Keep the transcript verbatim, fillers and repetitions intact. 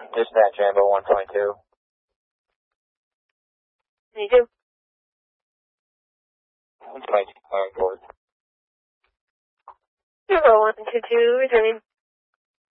Dispatch Rambo one twenty-two. Me too. one twenty-two, calling forward. Rambo one two two, returning.